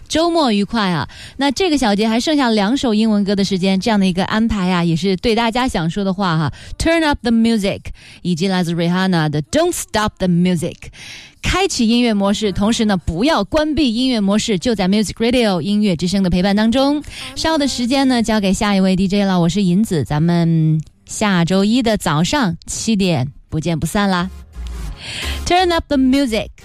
周末愉快啊。那这个小节还剩下2首英文歌的时间，这样的一个安排啊，也是对大家想说的话哈。 Turn up the music 以及来自 Rihanna 的 Don't stop the music， 开启音乐模式，同时呢不要关闭音乐模式，就在 Music Radio 音乐之声的陪伴当中。稍后的时间呢交给下一位 DJ 了，我是银子，咱们下周一的早上7点不见不散啦。 Turn up the music。